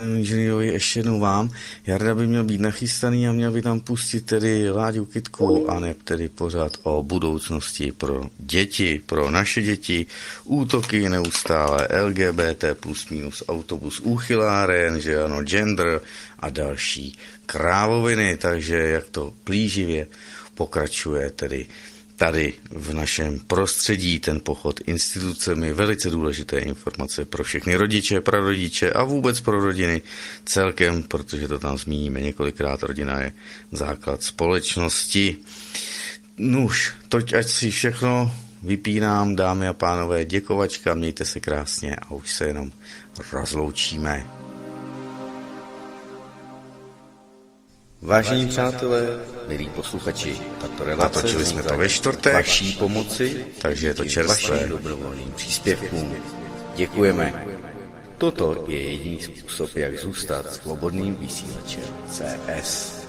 inženýrovi ještě jednou vám. Jarda by měl být nachystaný a měl by tam pustit tedy Láďu Kytku a ne tedy pořád o budoucnosti pro děti, pro naše děti, útoky neustále, LGBT plus minus autobus úchyláren, že ano, gender a další krávoviny, takže jak to plíživě pokračuje tedy tady v našem prostředí ten pochod institucemi, velice důležité informace pro všechny rodiče, prarodiče a vůbec pro rodiny celkem, protože to tam zmíníme několikrát, rodina je základ společnosti. Nuž, toť ať si všechno vypínám, dámy a pánové, děkovačka, mějte se krásně a už se jenom rozloučíme. Vážení přátelé, milí posluchači, tato relace Natočili jsme to ve čtvrtek, vaší pomoci, takže je to díky čerstvé. vašim dobrovolným příspěvkům. Děkujeme. Toto je jediný způsob, jak zůstat svobodným vysílačem CS.